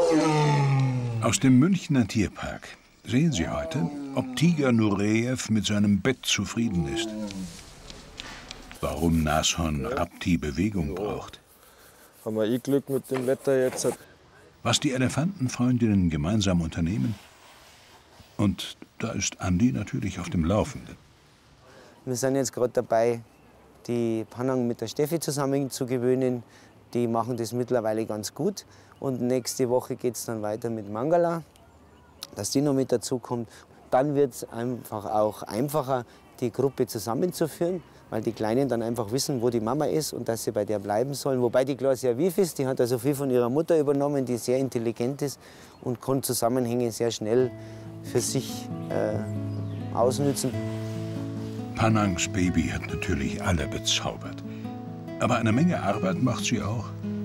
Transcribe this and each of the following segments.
Aus dem Münchner Tierpark sehen Sie heute, ob Tiger Nurejew mit seinem Bett zufrieden ist. Warum Nashorn Rapti Bewegung braucht. Haben wir Glück mit dem Wetter jetzt. Was die Elefantenfreundinnen gemeinsam unternehmen. Und da ist Andi natürlich auf dem Laufenden. Wir sind jetzt gerade dabei, die Panang mit der Steffi zusammen zu gewöhnen. Die machen das mittlerweile ganz gut. Und nächste Woche geht es dann weiter mit Mangala, dass die noch mit dazu kommt. Dann wird es einfach auch einfacher, die Gruppe zusammenzuführen, weil die Kleinen dann einfach wissen, wo die Mama ist und dass sie bei der bleiben sollen. Wobei die Klaus sehr wief ist, die hat also viel von ihrer Mutter übernommen, die sehr intelligent ist und kann Zusammenhänge sehr schnell für sich ausnützen. Panangs Baby hat natürlich alle bezaubert. Aber eine Menge Arbeit macht sie auch.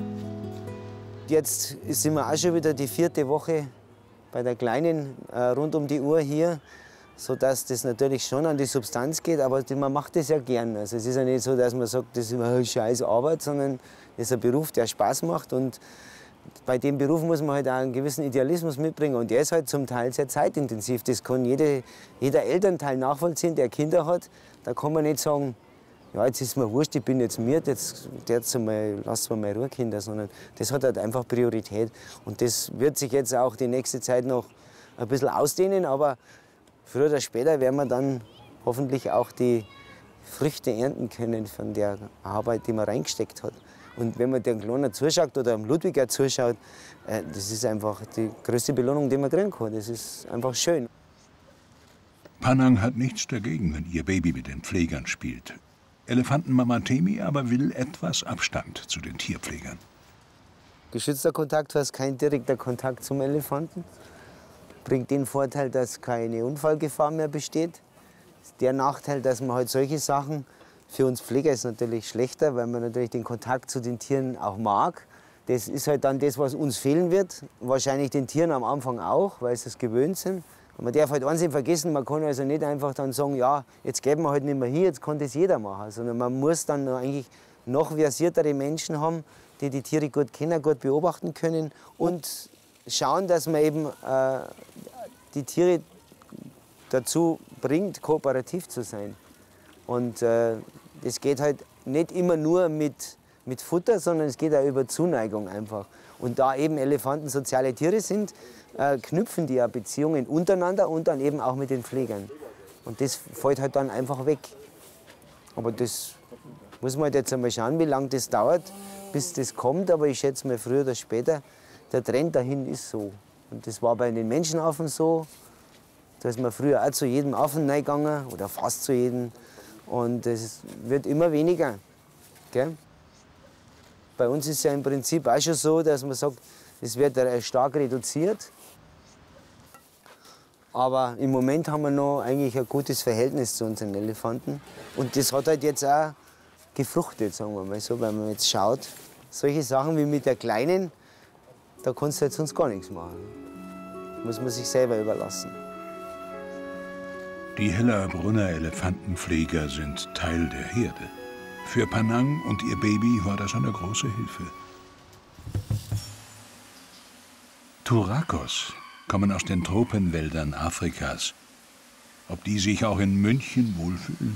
Jetzt sind wir auch schon wieder die 4. Woche bei der Kleinen rund um die Uhr hier, sodass das natürlich schon an die Substanz geht, aber man macht das ja gern. Also es ist ja nicht so, dass man sagt, das ist immer scheiß Arbeit, sondern das ist ein Beruf, der Spaß macht. Und bei dem Beruf muss man halt auch einen gewissen Idealismus mitbringen. Und der ist halt zum Teil sehr zeitintensiv. Das kann jeder Elternteil nachvollziehen, der Kinder hat. Da kann man nicht sagen, ja, jetzt ist mir wurscht, ich bin jetzt miert, jetzt lasst mal meine Ruhe, Kinder, sondern das hat halt einfach Priorität. Und das wird sich jetzt auch die nächste Zeit noch ein bisschen ausdehnen, aber früher oder später werden wir dann hoffentlich auch die Früchte ernten können von der Arbeit, die man reingesteckt hat. Und wenn man dem Kleinen zuschaut oder dem Ludwig zuschaut, das ist einfach die größte Belohnung, die man kriegen kann. Das ist einfach schön. Panang hat nichts dagegen, wenn ihr Baby mit den Pflegern spielt. Elefantenmama Temi aber will etwas Abstand zu den Tierpflegern. Geschützter Kontakt heißt kein direkter Kontakt zum Elefanten. Bringt den Vorteil, dass keine Unfallgefahr mehr besteht. Der Nachteil, dass man halt solche Sachen, für uns Pfleger ist natürlich schlechter, weil man natürlich den Kontakt zu den Tieren auch mag. Das ist halt dann das, was uns fehlen wird. Wahrscheinlich den Tieren am Anfang auch, weil sie es gewöhnt sind. Und man darf halt eins nicht vergessen, man kann also nicht einfach dann sagen, ja, jetzt geben wir halt nicht mehr hier, jetzt kann das jeder machen. Sondern man muss dann eigentlich noch versiertere Menschen haben, die die Tiere gut kennen, gut beobachten können und schauen, dass man eben die Tiere dazu bringt, kooperativ zu sein. Und das geht halt nicht immer nur mit Futter, sondern es geht auch über Zuneigung einfach. Und da eben Elefanten soziale Tiere sind, knüpfen die ja Beziehungen untereinander und dann eben auch mit den Pflegern. Und das fällt halt dann einfach weg. Aber das muss man halt jetzt einmal schauen, wie lange das dauert, bis das kommt. Aber ich schätze mal, früher oder später, der Trend dahin ist so. Und das war bei den Menschenaffen so. Da ist man früher auch zu jedem Affen reingegangen, oder fast zu jedem. Und es wird immer weniger. Gell? Bei uns ist es ja im Prinzip auch schon so, dass man sagt, es wird stark reduziert. Aber im Moment haben wir noch eigentlich ein gutes Verhältnis zu unseren Elefanten. Und das hat halt jetzt auch gefruchtet, sagen wir mal so, wenn man jetzt schaut. Solche Sachen wie mit der Kleinen, da kannst du halt sonst gar nichts machen. Muss man sich selber überlassen. Die Hellerbrunner Elefantenpfleger sind Teil der Herde. Für Panang und ihr Baby war das eine große Hilfe. Turakos kommen aus den Tropenwäldern Afrikas. Ob die sich auch in München wohlfühlen?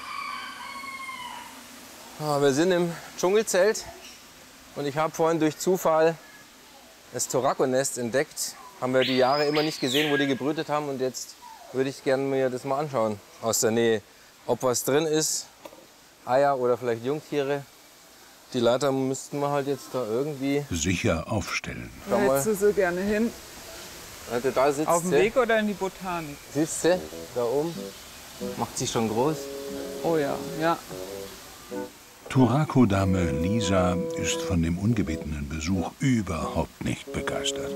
Wir sind im Dschungelzelt und ich habe vorhin durch Zufall das Turako-Nest entdeckt. Haben wir die Jahre immer nicht gesehen, wo die gebrütet haben, und jetzt würde ich gerne mir das mal anschauen aus der Nähe. Ob was drin ist, Eier oder vielleicht Jungtiere. Die Leiter müssten wir halt jetzt da irgendwie sicher aufstellen. Wo hättest du so gerne hin? Da sitzt auf dem Weg oder in die Botanik? Siehst du, da oben. Macht sie schon groß. Oh ja, ja. Turako-Dame Lisa ist von dem ungebetenen Besuch überhaupt nicht begeistert.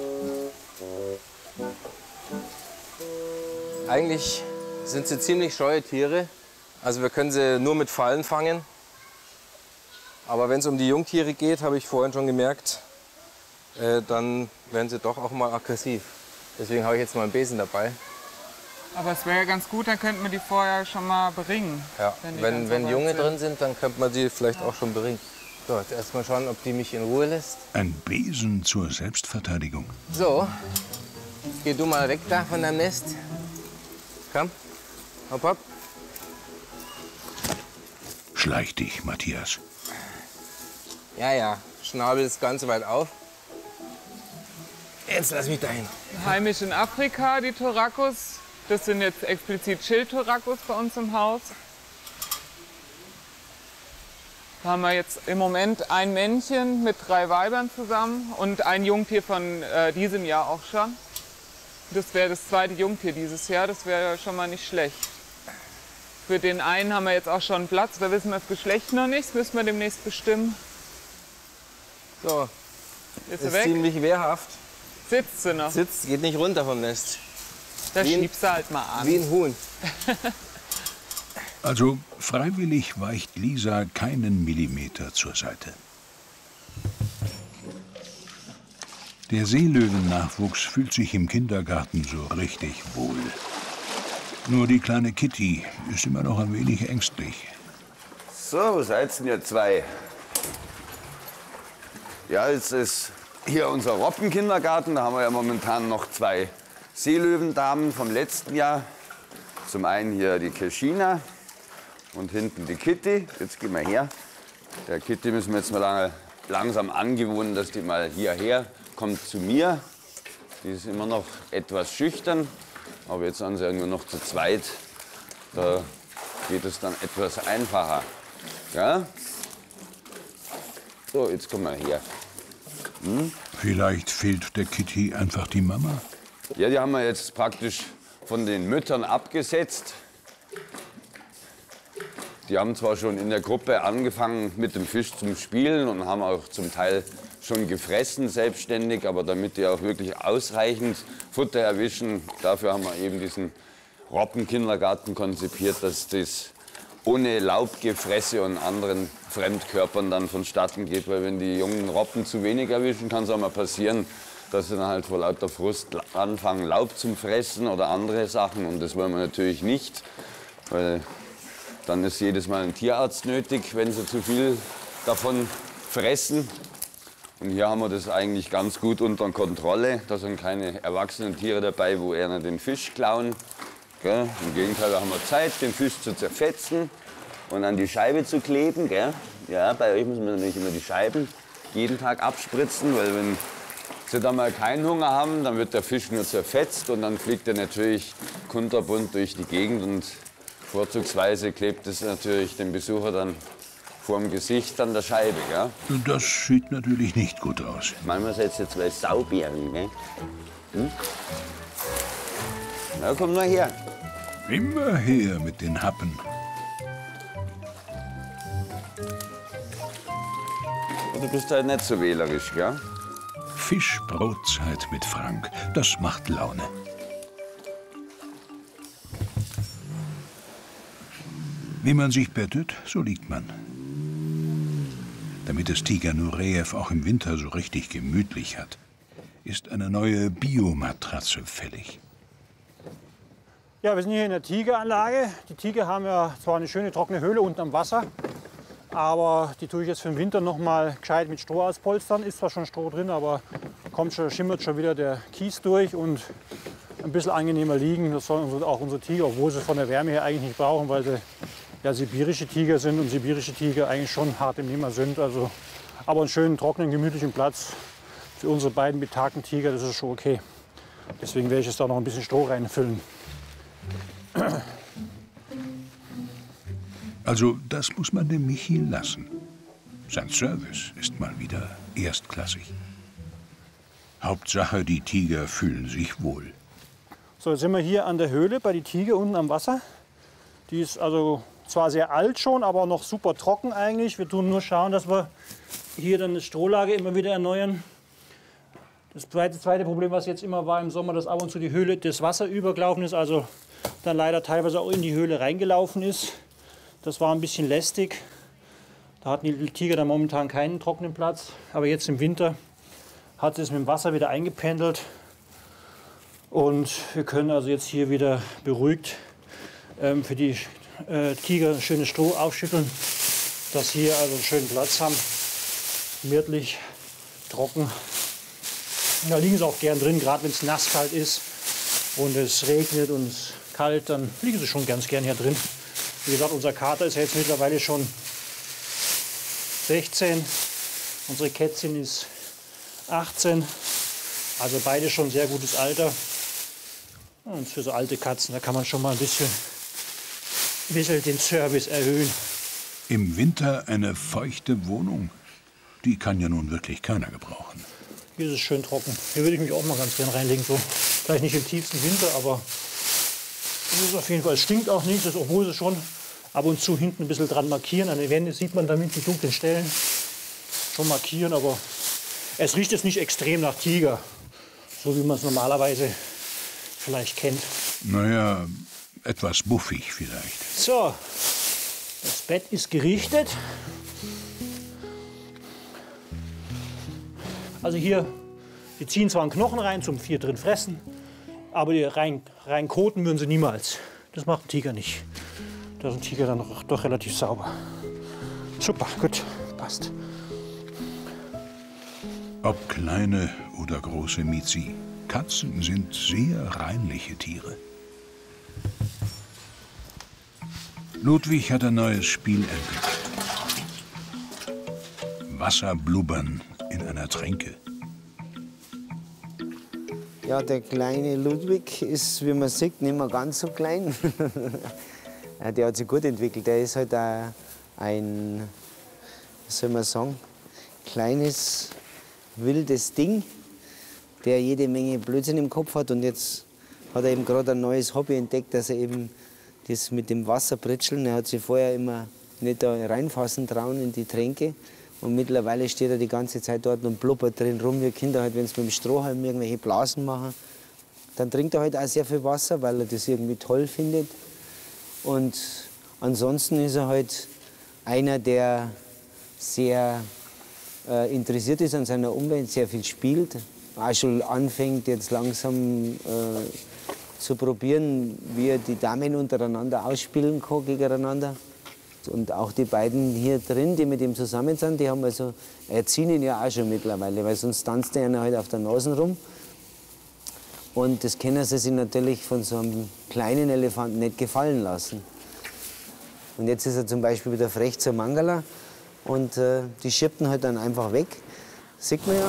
Eigentlich sind sie ziemlich scheue Tiere. Also wir können sie nur mit Fallen fangen. Aber wenn es um die Jungtiere geht, habe ich vorhin schon gemerkt, dann werden sie doch auch mal aggressiv. Deswegen habe ich jetzt mal einen Besen dabei. Aber es wäre ja ganz gut, dann könnten wir die vorher schon mal beringen. Ja, wenn Junge drin sind, dann könnte man die vielleicht auch schon beringen. So, jetzt erstmal schauen, ob die mich in Ruhe lässt. Ein Besen zur Selbstverteidigung. So, geh du mal weg da von deinem Nest. Komm, hopp, hopp. Schleich dich, Matthias. Ja, ja, Schnabel ist ganz weit auf. Jetzt lass mich dahin. Heimisch in Afrika, die Thoracus. Das sind jetzt explizit Schild-Thoracus bei uns im Haus. Da haben wir jetzt im Moment ein Männchen mit 3 Weibern zusammen und ein Jungtier von diesem Jahr auch schon. Das wäre das 2. Jungtier dieses Jahr, das wäre schon mal nicht schlecht. Für den einen haben wir jetzt auch schon Platz, da wissen wir das Geschlecht noch nicht, das müssen wir demnächst bestimmen. So, Ist sie ist weg? ziemlich wehrhaft. Sitzt sie noch? Sitzt, geht nicht runter vom Nest. Da wie ein- schiebst du halt mal an. Wie ein Huhn. Also freiwillig weicht Lisa keinen Millimeter zur Seite. Der Seelöwen-Nachwuchs fühlt sich im Kindergarten so richtig wohl. Nur die kleine Kitty ist immer noch ein wenig ängstlich. So, wo seid denn ihr 2? Ja, jetzt ist hier unser Robbenkindergarten. Da haben wir ja momentan noch 2 Seelöwendamen vom letzten Jahr. Zum einen hier die Keschina und hinten die Kitty. Jetzt gehen wir her. Der Kitty müssen wir jetzt mal langsam angewöhnen, dass die mal hierher kommt zu mir. Die ist immer noch etwas schüchtern, aber jetzt sind sie ja nur noch zu zweit. Da geht es dann etwas einfacher. Ja? So, jetzt kommen wir her. Vielleicht fehlt der Kitty einfach die Mama. Ja, die haben wir jetzt praktisch von den Müttern abgesetzt. Die haben zwar schon in der Gruppe angefangen mit dem Fisch zum Spielen und haben auch zum Teil schon gefressen selbstständig, aber damit die auch wirklich ausreichend Futter erwischen, dafür haben wir eben diesen Robbenkindergarten konzipiert, dass das ohne Laubgefresse und anderen Fremdkörpern dann vonstatten geht, weil wenn die jungen Robben zu wenig erwischen, kann es auch mal passieren, dass sie dann halt vor lauter Frust anfangen, Laub zum Fressen oder andere Sachen. Und das wollen wir natürlich nicht, weil dann ist jedes Mal ein Tierarzt nötig, wenn sie zu viel davon fressen. Und hier haben wir das eigentlich ganz gut unter Kontrolle. Da sind keine erwachsenen Tiere dabei, wo eher den Fisch klauen. Gell? Im Gegenteil, da haben wir Zeit, den Fisch zu zerfetzen und an die Scheibe zu kleben. Gell? Ja, bei euch müssen wir natürlich immer die Scheiben jeden Tag abspritzen, weil wenn sie dann mal keinen Hunger haben, dann wird der Fisch nur zerfetzt und dann fliegt er natürlich kunterbunt durch die Gegend und vorzugsweise klebt es natürlich dem Besucher dann vor dem Gesicht an der Scheibe. Gell? Das sieht natürlich nicht gut aus. Manchmal seid ihr 2 Saubären. Gell? Na, komm mal her. Immer her mit den Happen. Du bist halt nicht so wählerisch, gell? Fischbrotzeit mit Frank, das macht Laune. Wie man sich bettet, so liegt man. Damit es Tiger Nureyev auch im Winter so richtig gemütlich hat, ist eine neue Biomatratze fällig. Ja, wir sind hier in der Tigeranlage. Die Tiger haben ja zwar eine schöne trockene Höhle unten am Wasser, aber die tue ich jetzt für den Winter noch mal gescheit mit Stroh auspolstern. Ist zwar schon Stroh drin, aber schimmert schon wieder der Kies durch und ein bisschen angenehmer liegen. Das sollen auch unsere Tiger, obwohl sie von der Wärme her eigentlich nicht brauchen, weil sie ja sibirische Tiger sind und sibirische Tiger eigentlich schon hart im Nehmer sind. Also, aber einen schönen, trockenen, gemütlichen Platz für unsere beiden betagten Tiger, das ist schon okay. Deswegen werde ich jetzt da noch ein bisschen Stroh reinfüllen. Also, das muss man dem Michi lassen. Sein Service ist mal wieder erstklassig. Hauptsache, die Tiger fühlen sich wohl. So, jetzt sind wir hier an der Höhle bei den Tiger unten am Wasser. Die ist also zwar sehr alt schon, aber noch super trocken eigentlich. Wir tun nur schauen, dass wir hier dann das Strohlager immer wieder erneuern. Das zweite Problem, was jetzt immer war im Sommer, dass ab und zu die Höhle das Wasser übergelaufen ist, also dann leider teilweise auch in die Höhle reingelaufen ist. Das war ein bisschen lästig. Da hatten die Tiger dann momentan keinen trockenen Platz. Aber jetzt im Winter hat es mit dem Wasser wieder eingependelt. Und wir können also jetzt hier wieder beruhigt für die Tiger schönes Stroh aufschütteln, dass hier also einen schönen Platz haben. gemütlich, trocken. Da liegen sie auch gern drin, gerade wenn es nasskalt ist und es regnet und es ist kalt, dann liegen sie schon ganz gern hier drin. Wie gesagt, unser Kater ist ja jetzt mittlerweile schon 16, unsere Kätzchen ist 18, also beide schon sehr gutes Alter. Und für so alte Katzen, da kann man schon mal ein bisschen den Service erhöhen. Im Winter eine feuchte Wohnung, die kann ja nun wirklich keiner gebrauchen. Hier ist es schön trocken. Hier würde ich mich auch mal ganz gern reinlegen. So. Vielleicht nicht im tiefsten Winter, aber es ist auf jeden Fall, es stinkt auch nicht, obwohl es schon ab und zu hinten ein bisschen dran markieren. An den Wänden sieht man damit die dunklen Stellen schon markieren, aber es riecht jetzt nicht extrem nach Tiger, so wie man es normalerweise vielleicht kennt. Naja, etwas buffig vielleicht. So, das Bett ist gerichtet. Also hier, die ziehen zwar einen Knochen rein zum vier drin fressen, aber die rein koten würden sie niemals. Das macht ein Tiger nicht. Da ist ein Tiger dann doch relativ sauber. Super, gut, passt. Ob kleine oder große Miezi, Katzen sind sehr reinliche Tiere. Ludwig hat ein neues Spiel entdeckt. Wasserblubbern in einer Tränke. Ja, der kleine Ludwig ist, wie man sieht, nicht mehr ganz so klein. Der hat sich gut entwickelt. Der ist halt ein, was soll man sagen, kleines, wildes Ding, der jede Menge Blödsinn im Kopf hat. Und jetzt hat er eben gerade ein neues Hobby entdeckt, dass er eben das mit dem Wasserbritscheln, er hat sich vorher immer nicht da reinfassen trauen in die Tränke. Und mittlerweile steht er die ganze Zeit dort und blubbert drin rum. Wir Kinder halt, wenn sie mit dem Strohhalm irgendwelche Blasen machen, dann trinkt er halt auch sehr viel Wasser, weil er das irgendwie toll findet. Und ansonsten ist er halt einer, der sehr interessiert ist an seiner Umwelt, sehr viel spielt. Auch schon anfängt jetzt langsam zu probieren, wie er die Damen untereinander ausspielen kann gegeneinander. Und auch die beiden hier drin, die mit ihm zusammen sind, die haben also, erziehen ihn ja auch schon mittlerweile, weil sonst tanzt er halt auf der Nase rum. Und das können sie sich natürlich von so einem kleinen Elefanten nicht gefallen lassen. Und jetzt ist er zum Beispiel wieder frech zur Mangala und die schiebt ihn halt dann einfach weg. Sieht man ja.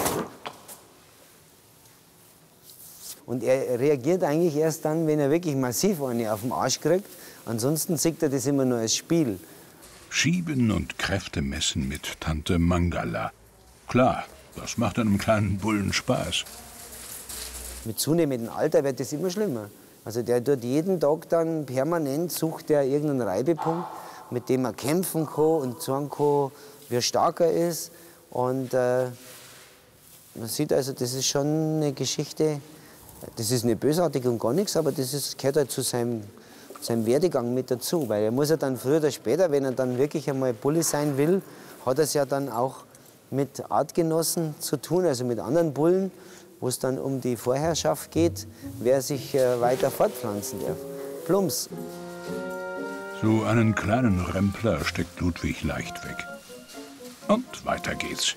Und er reagiert eigentlich erst dann, wenn er wirklich massiv eine auf den Arsch kriegt. Ansonsten sieht er das immer nur als Spiel. Schieben und Kräfte messen mit Tante Mangala. Klar, das macht einem kleinen Bullen Spaß. Mit zunehmendem Alter wird das immer schlimmer. Also der tut jeden Tag dann permanent, sucht er irgendeinen Reibepunkt, mit dem er kämpfen kann und sagen kann, wie stark er ist. Und man sieht also, das ist schon eine Geschichte, das ist nicht bösartig und gar nichts, aber das gehört halt zu seinem Werdegang mit dazu. Weil er muss ja dann früher oder später, wenn er dann wirklich einmal Bulle sein will, hat er es ja dann auch mit Artgenossen zu tun, also mit anderen Bullen, wo es dann um die Vorherrschaft geht, wer sich weiter fortpflanzen darf. Plumps. So einen kleinen Rempler steckt Ludwig leicht weg. Und weiter geht's.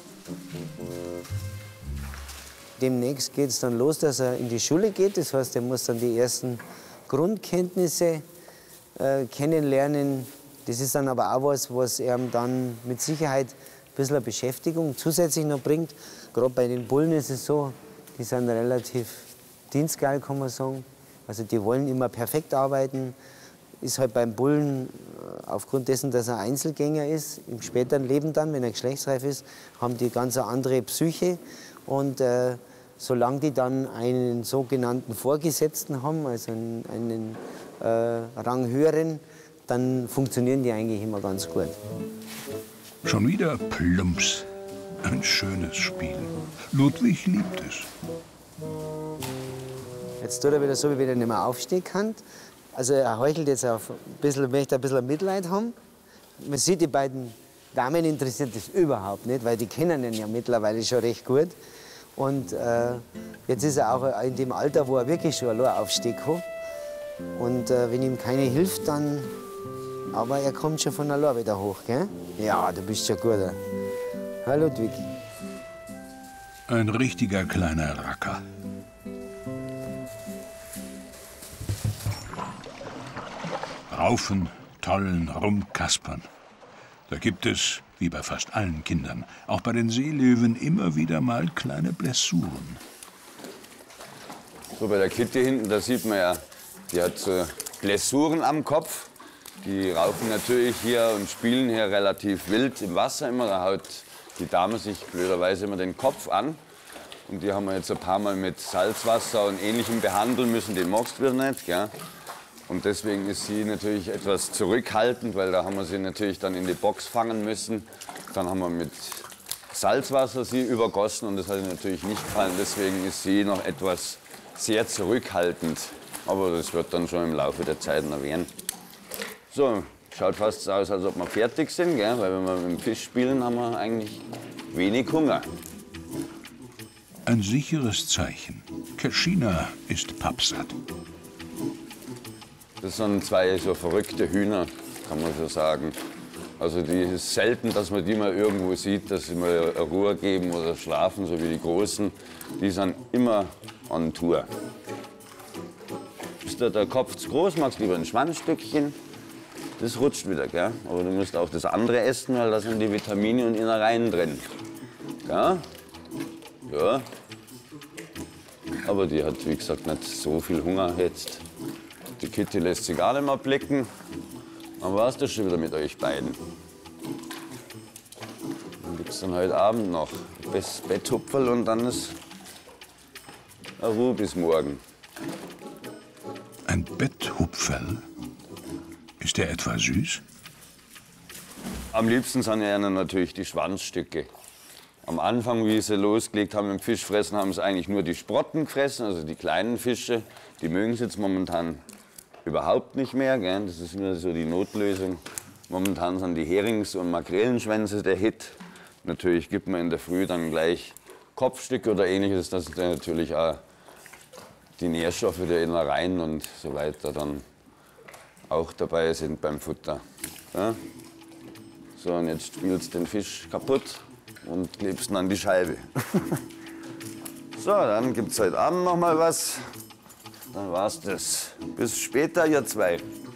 Demnächst geht es dann los, dass er in die Schule geht. Das heißt, er muss dann die ersten Grundkenntnisse kennenlernen. Das ist dann aber auch was er dann mit Sicherheit ein bisschen eine Beschäftigung zusätzlich noch bringt. Gerade bei den Bullen ist es so, die sind relativ dienstgeil, kann man sagen. Also die wollen immer perfekt arbeiten. Ist halt beim Bullen, aufgrund dessen, dass er Einzelgänger ist, im späteren Leben dann, wenn er geschlechtsreif ist, haben die ganz eine andere Psyche. Und solange die dann einen sogenannten Vorgesetzten haben, also einen Rang höheren, dann funktionieren die eigentlich immer ganz gut. Schon wieder Plumps. Ein schönes Spiel. Ludwig liebt es. Jetzt tut er wieder so, wie wenn er nicht mehr aufstehen kann. Also er heuchelt jetzt auf möchte ein bisschen Mitleid haben. Man sieht, die beiden Damen interessiert das überhaupt nicht, weil die kennen ihn ja mittlerweile schon recht gut. Und jetzt ist er auch in dem Alter, wo er wirklich schon allein aufstehen kann. Und wenn ihm keine hilft, dann... Aber er kommt schon von allein wieder hoch, gell? Ja, du bist schon gut. Hallo Ludwig. Ein richtiger kleiner Racker. Raufen, tollen, rumkaspern. Da gibt es, wie bei fast allen Kindern, auch bei den Seelöwen immer wieder mal kleine Blessuren. So bei der Kitty hinten, da sieht man ja, die hat so Blessuren am Kopf. Die raufen natürlich hier und spielen hier relativ wild im Wasser immer. Da haut die Dame sich blöderweise immer den Kopf an. Und die haben wir jetzt ein paar Mal mit Salzwasser und Ähnlichem behandeln müssen. Den magst du nicht, gell? Und deswegen ist sie natürlich etwas zurückhaltend, weil da haben wir sie natürlich dann in die Box fangen müssen. Dann haben wir mit Salzwasser sie übergossen und das hat ihr natürlich nicht gefallen. Deswegen ist sie noch etwas sehr zurückhaltend. Aber das wird dann schon im Laufe der Zeit noch werden. So, schaut fast so aus, als ob wir fertig sind, gell? Weil wenn wir mit dem Fisch spielen, haben wir eigentlich wenig Hunger. Ein sicheres Zeichen. Keschina ist pappsatt. Das sind zwei so verrückte Hühner, kann man so sagen. Also die ist selten, dass man die mal irgendwo sieht, dass sie mal Ruhe geben oder schlafen, so wie die Großen. Die sind immer on Tour. Ist der Kopf zu groß, magst du lieber ein Schwanzstückchen? Das rutscht wieder, gell? Aber du musst auch das andere essen, weil da sind die Vitamine und Innereien drin. Gell? Ja. Aber die hat, wie gesagt, nicht so viel Hunger jetzt. Die Kitty lässt sich gar nicht mehr blicken. Dann war es das schon wieder mit euch beiden. Dann gibt es dann heute Abend noch das Betthupferl und dann ist Ruhe bis morgen. Ein Betthupferl? Ist der etwa süß? Am liebsten sind ja natürlich die Schwanzstücke. Am Anfang, wie sie losgelegt haben mit dem Fischfressen, haben sie eigentlich nur die Sprotten gefressen, also die kleinen Fische. Die mögen sie jetzt momentan überhaupt nicht mehr, gell? Das ist nur so die Notlösung. Momentan sind die Herings- und Makrelenschwänze der Hit. Natürlich gibt man in der Früh dann gleich Kopfstücke oder Ähnliches, dass dann natürlich auch die Nährstoffe der Innereien und so weiter dann auch dabei sind beim Futter. Ja? So, und jetzt spielst du den Fisch kaputt und klebst ihn an die Scheibe. So, dann gibt es heute Abend noch mal was. Dann war's das. Bis später, ihr zwei.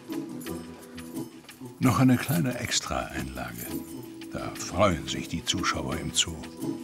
Noch eine kleine Extra-Einlage. Da freuen sich die Zuschauer im Zoo.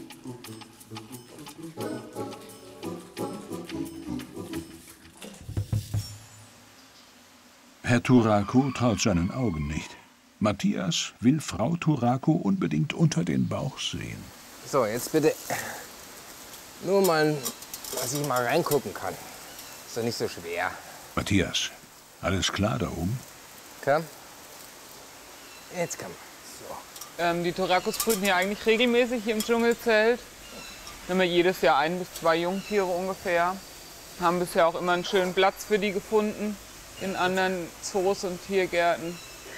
Herr Turaco traut seinen Augen nicht. Matthias will Frau Turaco unbedingt unter den Bauch sehen. So, jetzt bitte nur mal, dass ich mal reingucken kann. Ist doch nicht so schwer. Matthias, alles klar da oben? Komm. Jetzt komm. So. Die Turacos brüten hier eigentlich regelmäßig hier im Dschungelzelt. Wir haben ja jedes Jahr 1 bis 2 Jungtiere ungefähr. Haben bisher auch immer einen schönen Platz für die gefunden in anderen Zoos und Tiergärten.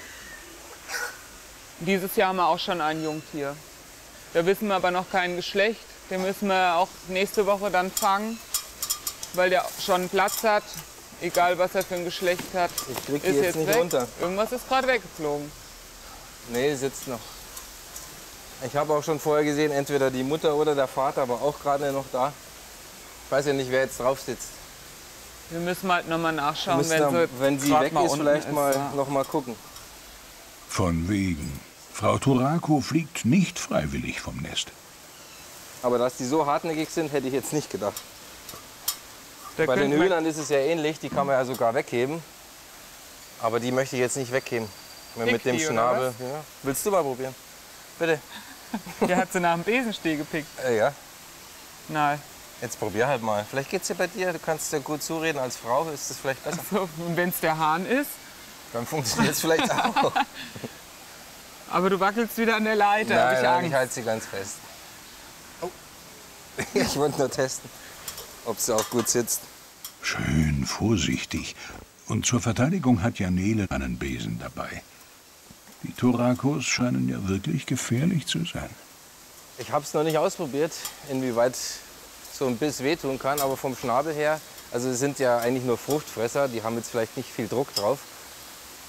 Dieses Jahr haben wir auch schon ein Jungtier. Da wissen wir aber noch kein Geschlecht. Den müssen wir auch nächste Woche dann fangen, weil der schon einen Platz hat, egal was er für ein Geschlecht hat. Ich krieg die jetzt nicht weg. runter. Irgendwas ist gerade weggeflogen. Nee, sitzt noch. Ich habe auch schon vorher gesehen, entweder die Mutter oder der Vater, aber auch gerade noch da. Ich weiß ja nicht, wer jetzt drauf sitzt. Wir müssen halt noch mal nachschauen, wenn sie weg ist, vielleicht mal noch mal gucken. Von wegen. Frau Turaco fliegt nicht freiwillig vom Nest. Aber dass die so hartnäckig sind, hätte ich jetzt nicht gedacht. Da Bei den könnte man- Hühnern ist es ja ähnlich, die kann man ja sogar wegheben. Aber die möchte ich jetzt nicht wegheben. Mit Pickt dem die, oder Schnabel. Ja. Willst du mal probieren? Bitte. Der hat sie nach dem Besenstiel gepickt. Ja. Nein. Jetzt probier halt mal. Vielleicht geht's dir bei dir. Du kannst dir gut zureden. Als Frau ist das vielleicht besser. So, wenn es der Hahn ist. Dann funktioniert es vielleicht auch. Aber du wackelst wieder an der Leiter, hab ich Nein, Angst. ich halte sie ganz fest. Oh. Ich wollte nur testen, ob sie auch gut sitzt. Schön vorsichtig. Und zur Verteidigung hat ja Nele einen Besen dabei. Die Turacos scheinen ja wirklich gefährlich zu sein. Ich habe es noch nicht ausprobiert, inwieweit so ein Biss wehtun kann, aber vom Schnabel her, also es sind ja eigentlich nur Fruchtfresser, die haben jetzt vielleicht nicht viel Druck drauf.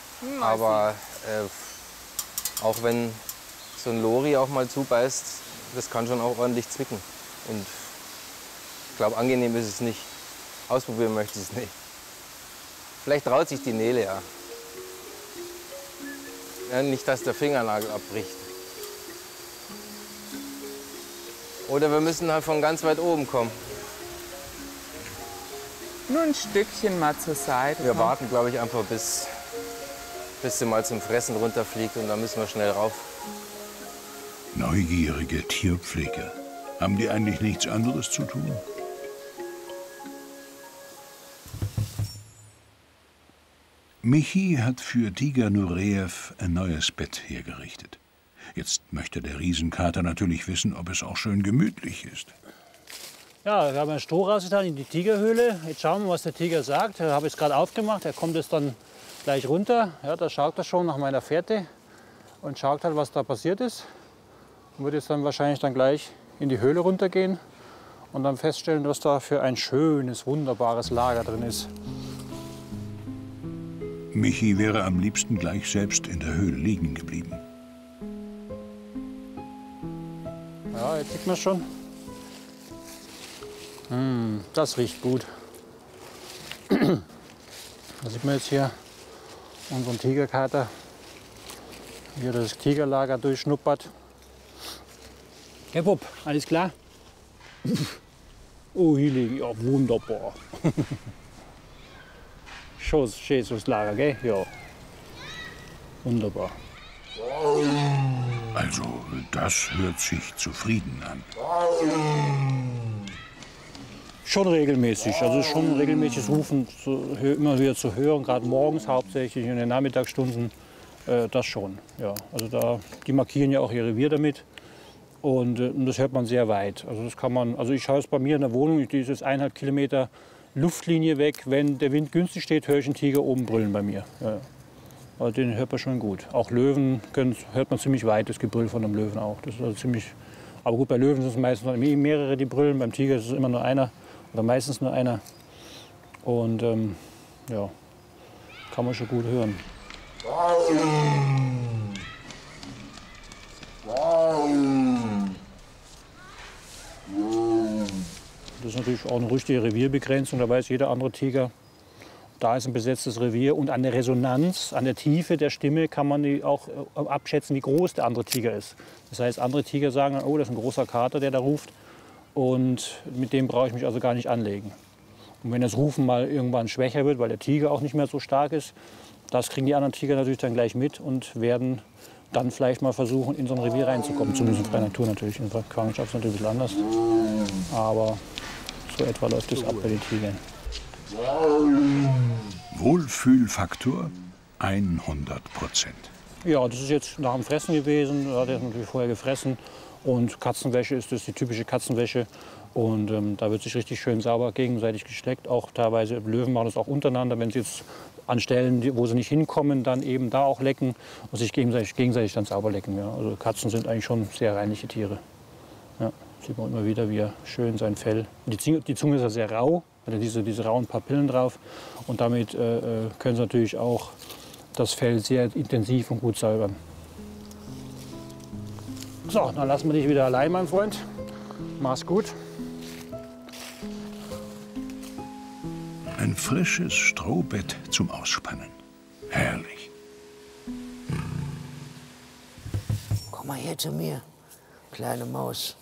Aber auch wenn so ein Lori auch mal zubeißt, das kann schon auch ordentlich zwicken. Und ich glaube, angenehm ist es nicht. Ausprobieren möchte ich es nicht. Vielleicht traut sich die Nele ja. Ja, nicht, dass der Fingernagel abbricht. Oder wir müssen halt von ganz weit oben kommen. Nur ein Stückchen mal zur Seite. Wir warten, glaube ich, einfach bis sie mal zum Fressen runterfliegt und dann müssen wir schnell rauf. Neugierige Tierpfleger. Haben die eigentlich nichts anderes zu tun? Michi hat für Tiger Nureyev ein neues Bett hergerichtet. Jetzt möchte der Riesenkater natürlich wissen, ob es auch schön gemütlich ist. Ja, wir haben ein Stroh rausgetan in die Tigerhöhle. Jetzt schauen wir, was der Tiger sagt. Ich habe es gerade aufgemacht. Er kommt jetzt dann gleich runter. Ja, da schaut er schon nach meiner Fährte und schaut halt, was da passiert ist. Und wird jetzt dann wahrscheinlich dann gleich in die Höhle runtergehen und dann feststellen, was da für ein schönes, wunderbares Lager drin ist. Michi wäre am liebsten gleich selbst in der Höhle liegen geblieben. Ja, jetzt sieht man schon. Das riecht gut. Da sieht man jetzt hier unseren Tigerkater, wie er das Tigerlager durchschnuppert. Hey Bub, alles klar? Oh, hier liege ich. Ja, wunderbar. Schon schön so das Lager, gell? Ja. Wunderbar. Also, das hört sich zufrieden an. Schon regelmäßig, also schon regelmäßiges Rufen immer wieder zu hören, gerade morgens hauptsächlich in den Nachmittagsstunden, das schon. Ja. Also die markieren ja auch ihr Revier damit und das hört man sehr weit. Also das kann man, also ich habe es bei mir in der Wohnung, die ist jetzt 1,5 Kilometer Luftlinie weg. Wenn der Wind günstig steht, höre ich einen Tiger oben brüllen bei mir. Ja. Also den hört man schon gut. Auch Löwen hört man ziemlich weit, das Gebrüll von einem Löwen auch. Das ist also ziemlich, aber gut, bei Löwen sind es meistens noch mehrere, die brüllen. Beim Tiger ist es immer nur einer. Oder meistens nur einer. Und ja, kann man schon gut hören. Das ist natürlich auch eine richtige Revierbegrenzung. Da weiß jeder andere Tiger, da ist ein besetztes Revier. Und an der Resonanz, an der Tiefe der Stimme kann man auch abschätzen, wie groß der andere Tiger ist. Das heißt, andere Tiger sagen, oh, das ist ein großer Kater, der da ruft. Und mit dem brauche ich mich also gar nicht anlegen. Und wenn das Rufen mal irgendwann schwächer wird, weil der Tiger auch nicht mehr so stark ist, das kriegen die anderen Tiger natürlich dann gleich mit und werden dann vielleicht mal versuchen, in so ein Revier reinzukommen. Zumindest in freier Natur natürlich. In der Gefangenschaft ist es natürlich ein bisschen anders. Aber so etwa läuft es ab bei den Tigern. Wohlfühlfaktor 100%. Ja, das ist jetzt nach dem Fressen gewesen. Da hat er natürlich vorher gefressen. Und Katzenwäsche ist das, die typische Katzenwäsche. Und da wird sich richtig schön sauber gegenseitig geschleckt. Auch teilweise Löwen machen das auch untereinander, wenn sie jetzt an Stellen, wo sie nicht hinkommen, dann eben da auch lecken und sich gegenseitig dann sauber lecken. Ja. Also Katzen sind eigentlich schon sehr reinliche Tiere. Ja, sieht man immer wieder, wie er schön sein Fell. Die Zunge ist ja sehr rau, hat ja diese rauen Papillen drauf. Und damit können sie natürlich auch das Fell sehr intensiv und gut säubern. So, dann lassen wir dich wieder allein, mein Freund. Mach's gut. Ein frisches Strohbett zum Ausspannen. Herrlich. Komm mal her zu mir, kleine Maus.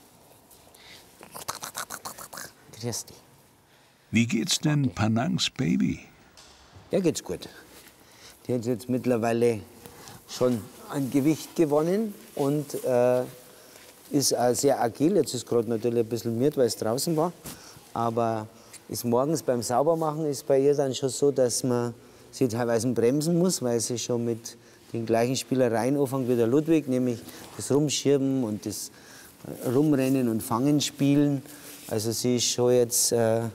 Grüß dich. Wie geht's denn Panangs Baby? Ja, geht's gut. Die hat jetzt mittlerweile schon an Gewicht gewonnen und ist auch sehr agil. Jetzt ist gerade natürlich ein bisschen müde, weil es draußen war. Aber ist morgens beim Saubermachen ist bei ihr dann schon so, dass man sie teilweise bremsen muss, weil sie schon mit den gleichen Spielereien anfängt wie der Ludwig, nämlich das Rumschirben und das Rumrennen und Fangen spielen. Also sie ist schon jetzt,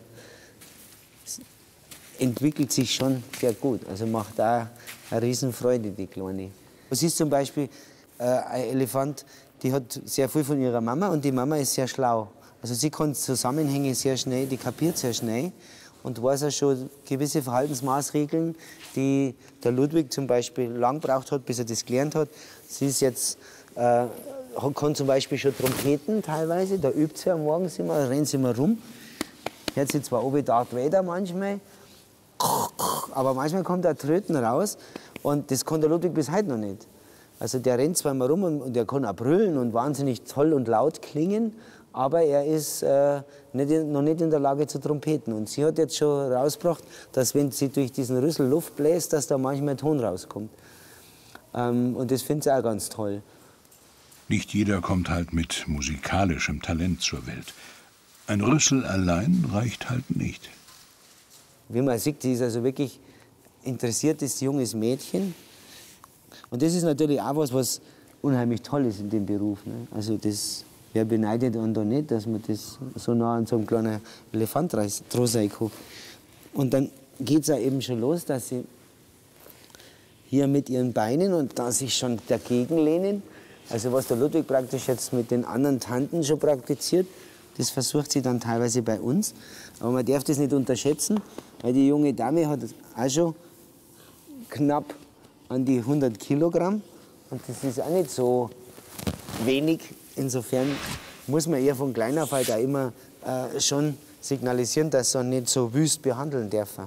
entwickelt sich schon sehr gut. Also macht da eine Riesenfreude, die Kleine. Es ist zum Beispiel ein Elefant, die hat sehr viel von ihrer Mama und die Mama ist sehr schlau. Also sie kann Zusammenhänge sehr schnell, die kapiert sehr schnell und weiß auch schon gewisse Verhaltensmaßregeln, die der Ludwig zum Beispiel lang gebraucht hat, bis er das gelernt hat. Sie ist jetzt kann zum Beispiel schon Trompeten teilweise, da übt sie am Morgen immer, da rennt sie immer rum. Hört sie zwar oben Darth Vader manchmal, aber manchmal kommt der Tröten raus und das kann der Ludwig bis heute noch nicht. Also der rennt zwar immer rum und der kann auch brüllen und wahnsinnig toll und laut klingen, aber er ist noch nicht in der Lage zu trompeten. Und sie hat jetzt schon rausgebracht, dass wenn sie durch diesen Rüssel Luft bläst, dass da manchmal Ton rauskommt. Und das findet sie auch ganz toll. Nicht jeder kommt halt mit musikalischem Talent zur Welt. Ein Rüssel allein reicht halt nicht. Wie man sieht, die ist also wirklich interessiertes junges Mädchen. Und das ist natürlich auch was unheimlich toll ist in dem Beruf. Ne? Also das, wer beneidet einen da nicht, dass man das so nah an so einem kleinen Elefant dran sein kann. Und dann geht es auch eben schon los, dass sie hier mit ihren Beinen und da sich schon dagegen lehnen. Also was der Ludwig praktisch jetzt mit den anderen Tanten schon praktiziert, das versucht sie dann teilweise bei uns. Aber man darf das nicht unterschätzen, weil die junge Dame hat auch schon knapp an die 100 Kilogramm. Und das ist auch nicht so wenig. Insofern muss man ihr von klein auf halt auch immer schon signalisieren, dass sie nicht so wüst behandeln dürfen.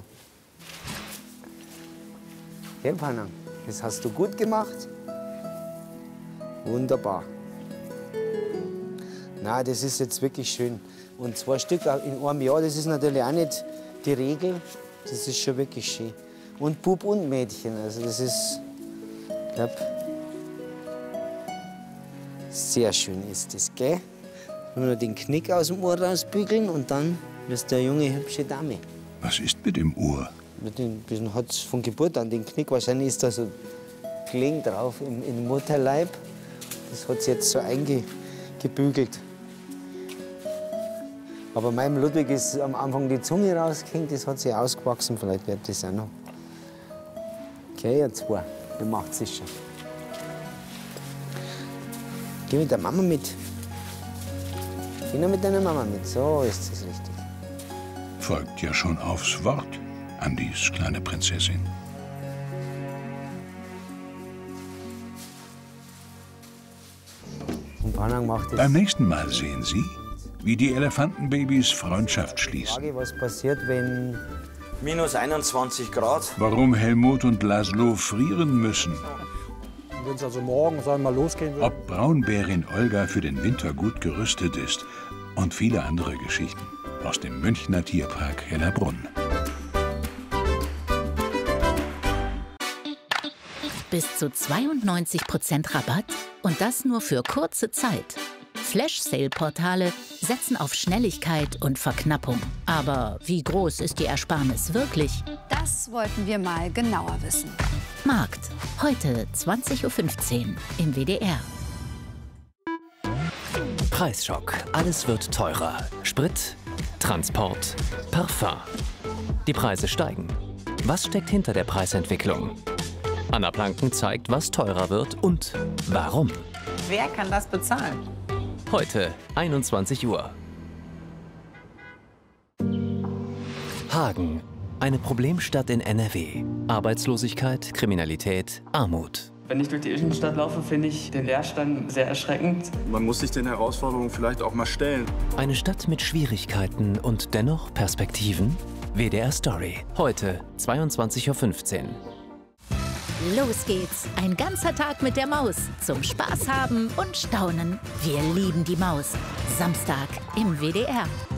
Ja, Panna, das hast du gut gemacht. Wunderbar. Na, das ist jetzt wirklich schön. Und 2 Stück in einem Jahr, das ist natürlich auch nicht die Regel. Das ist schon wirklich schön. Und Bub und Mädchen, also das ist, ich glaube, sehr schön ist das, gell? Nur noch den Knick aus dem Ohr rausbügeln und dann wirst du eine junge, hübsche Dame. Was ist mit dem Ohr? Den hat es von Geburt an, den Knick. Wahrscheinlich ist da so Kling drauf im Mutterleib. Das hat sie jetzt so eingebügelt. Aber meinem Ludwig ist am Anfang die Zunge rausgehängt, das hat sie ausgewachsen. Vielleicht wird das auch noch. Okay, ihr 2, ihr macht es schon. Geh mit der Mama mit. Geh nur mit deiner Mama mit, so ist es richtig. Folgt ja schon aufs Wort, Andis kleine Prinzessin. Und Panang macht es. Beim nächsten Mal sehen Sie, wie die Elefantenbabys Freundschaft schließen. Was passiert, wenn Minus 21 Grad. Warum Helmut und Laszlo frieren müssen. Wenn es also morgen, sagen wir mal, losgehen würde. Ob Braunbärin Olga für den Winter gut gerüstet ist. Und viele andere Geschichten aus dem Münchner Tierpark Hellerbrunn. Bis zu 92% Rabatt und das nur für kurze Zeit. Flash-Sale-Portale setzen auf Schnelligkeit und Verknappung. Aber wie groß ist die Ersparnis wirklich? Das wollten wir mal genauer wissen. Markt, heute 20:15 Uhr im WDR. Preisschock. Alles wird teurer. Sprit, Transport, Parfum. Die Preise steigen. Was steckt hinter der Preisentwicklung? Anna Planken zeigt, was teurer wird und warum. Wer kann das bezahlen? Heute, 21 Uhr. Hagen. Eine Problemstadt in NRW. Arbeitslosigkeit, Kriminalität, Armut. Wenn ich durch die Innenstadt laufe, finde ich den Leerstand sehr erschreckend. Man muss sich den Herausforderungen vielleicht auch mal stellen. Eine Stadt mit Schwierigkeiten und dennoch Perspektiven? WDR Story. Heute, 22:15 Uhr. Los geht's. Ein ganzer Tag mit der Maus. Zum Spaß haben und staunen. Wir lieben die Maus. Samstag im WDR.